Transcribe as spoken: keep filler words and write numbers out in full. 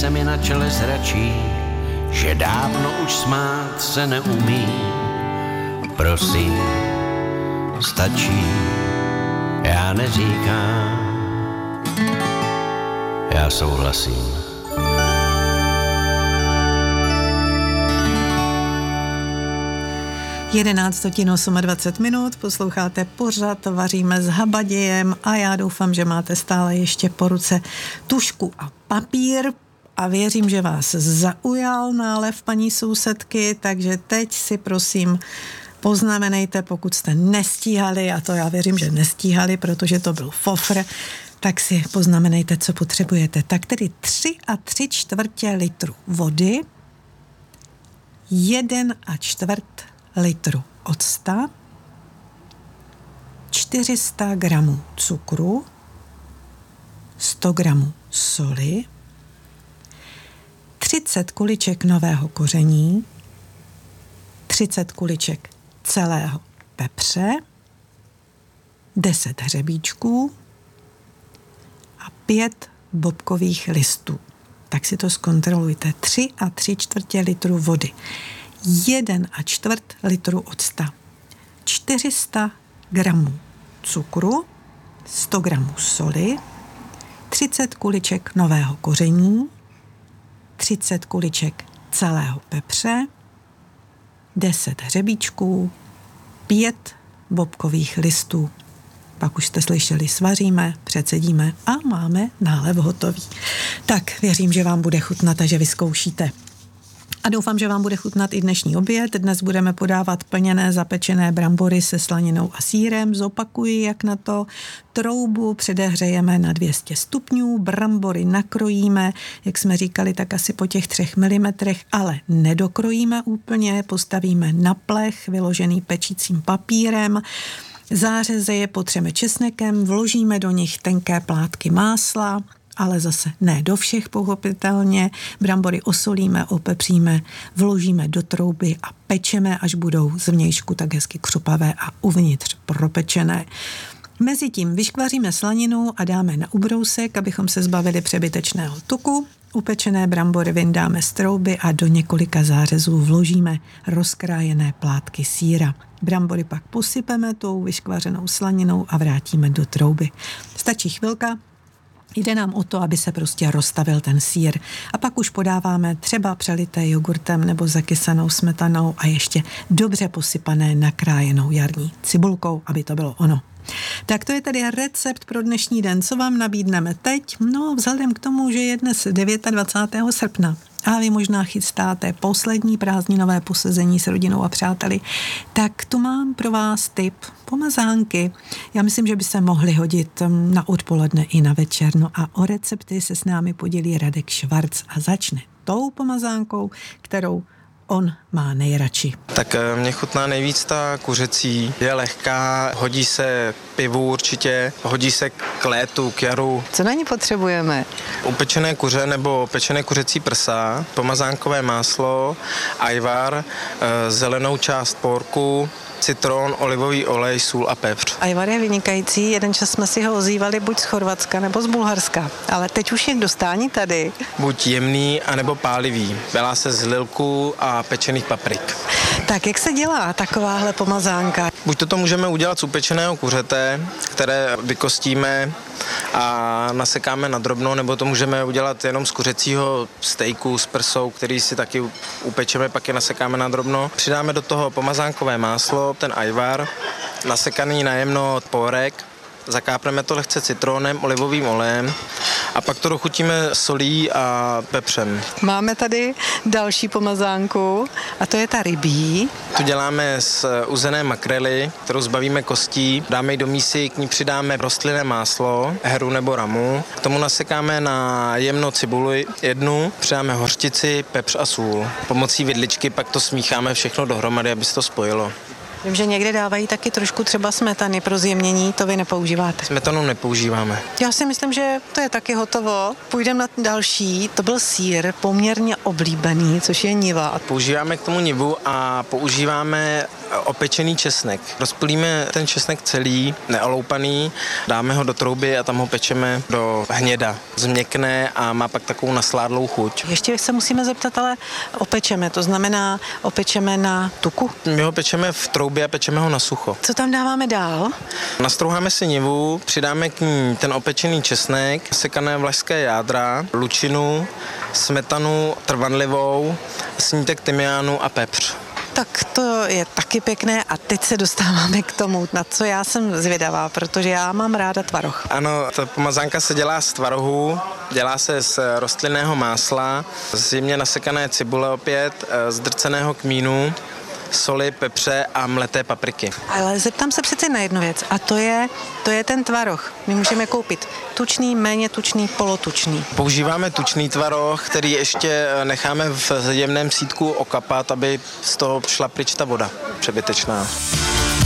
se mi na čele zračí, že dávno už smát se neumí. Prosím, stačí, já neříkám, já souhlasím. jedenáct hodin dvacet osm minut, posloucháte pořad Vaříme s Habadějem a já doufám, že máte stále ještě po ruce tužku a papír a věřím, že vás zaujal nálev paní sousedky, takže teď si prosím poznamenejte, pokud jste nestíhali, a to já věřím, že nestíhali, protože to byl fofr, tak si poznamenejte, co potřebujete. Tak tedy tři a tři čtvrtě litru vody, jeden a čtvrt litru octa, čtyři sta gramů cukru, sto gramů soli, třicet kuliček nového koření, třicet kuliček celého pepře, deset hřebíčků a pět bobkových listů. Tak si to zkontrolujte. Tři a tři čtvrtě litru vody, jeden a čtvrt litru octa, čtyři sta gramů cukru, sto gramů soli, třicet kuliček nového koření, třicet kuliček celého pepře, deset hřebíčků, pět bobkových listů. Pak už jste slyšeli, svaříme, přecedíme a máme nálev hotový. Tak věřím, že vám bude chutnat a že vyzkoušíte. A doufám, že vám bude chutnat i dnešní oběd. Dnes budeme podávat plněné zapečené brambory se slaninou a sýrem. Zopakuji, jak na to. Troubu předehřejeme na dvě stě stupňů, brambory nakrojíme, jak jsme říkali, tak asi po těch třech milimetrech, ale nedokrojíme úplně, postavíme na plech, vyložený pečícím papírem. Zářezy je potřeme česnekem, vložíme do nich tenké plátky másla, ale zase ne do všech pochopitelně. Brambory osolíme, opepříme, vložíme do trouby a pečeme, až budou zvnějšku tak hezky křupavé a uvnitř propečené. Mezitím vyškvaříme slaninu a dáme na ubrousek, abychom se zbavili přebytečného tuku. Upečené brambory vyndáme z trouby a do několika zářezů vložíme rozkrájené plátky sýra. Brambory pak posypeme tou vyškvařenou slaninou a vrátíme do trouby. Stačí chvilka. Jde nám o to, aby se prostě roztavil ten sýr. A pak už podáváme třeba přelité jogurtem nebo zakysanou smetanou a ještě dobře posypané nakrájenou jarní cibulkou, aby to bylo ono. Tak to je tedy recept pro dnešní den. Co vám nabídneme teď? No, vzhledem k tomu, že je dnes dvacátého devátého srpna a vy možná chystáte poslední prázdninové posezení s rodinou a přáteli, tak tu mám pro vás tip pomazánky. Já myslím, že by se mohly hodit na odpoledne i na večer. No a o recepty se s námi podělí Radek Švarc a začne tou pomazánkou, kterou on má nejradši. Tak mě chutná nejvíc ta kuřecí. Je lehká, hodí se pivu určitě, hodí se k létu, k jaru. Co na ní potřebujeme? Upečené kuře nebo pečené kuřecí prsa, pomazánkové máslo, ajvar, zelenou část porku, citron, olivový olej, sůl a pepř. Ajvar je vynikající, jeden čas jsme si ho ozývali buď z Chorvatska nebo z Bulharska, ale teď už je k dostání tady. Buď jemný, anebo pálivý. Dělá se z lilku a pečených paprik. Tak jak se dělá takováhle pomazánka? Buď toto můžeme udělat z upečeného kuřete, které vykostíme a nasekáme na drobno, nebo to můžeme udělat jenom z kuřecího stejku s prsou, který si taky upečeme, pak je nasekáme na drobno. Přidáme do toho pomazánkové máslo, ten ajvar, nasekaný najemno pórek, zakápneme to lehce citronem, olivovým olejem a pak to dochutíme solí a pepřem. Máme tady další pomazánku a to je ta rybí. Tu děláme z uzené makrely, kterou zbavíme kostí, dáme ji do mísy, k ní přidáme rostlinné máslo, heru nebo ramu. K tomu nasekáme na jemnou cibuli jednu, přidáme hořčici, pepř a sůl. Pomocí vidličky pak to smícháme všechno dohromady, aby se to spojilo. Vím, že někde dávají taky trošku třeba smetany pro zjemnění, to vy nepoužíváte. Smetanu nepoužíváme. Já si myslím, že to je taky hotovo. Půjdeme na další, to byl sýr, poměrně oblíbený, což je niva. Používáme k tomu nivu a používáme opečený česnek. Rozpylíme ten česnek celý, neoloupaný, dáme ho do trouby a tam ho pečeme do hněda. Změkne a má pak takovou nasládlou chuť. Ještě se musíme zeptat, ale opečeme, to znamená opečeme na tuku? My ho pečeme v troubě a pečeme ho na sucho. Co tam dáváme dál? Nastrouháme si nivu, přidáme k ní ten opečený česnek, sekané vlašské jádra, lučinu, smetanu trvanlivou, snítek tymiánu a pepř. Tak to je taky pěkné a teď se dostáváme k tomu, na co já jsem zvědavá, protože já mám ráda tvaroh. Ano, ta pomazánka se dělá z tvarohu, dělá se z rostlinného másla, z jemně nasekané cibule opět, z drceného kmínu, soli, pepře a mleté papriky. Ale zeptám se přece na jednu věc a to je, to je ten tvaroh. My můžeme koupit tučný, méně tučný, polotučný. Používáme tučný tvaroh, který ještě necháme v jemném sítku okapat, aby z toho šla pryč ta voda přebytečná.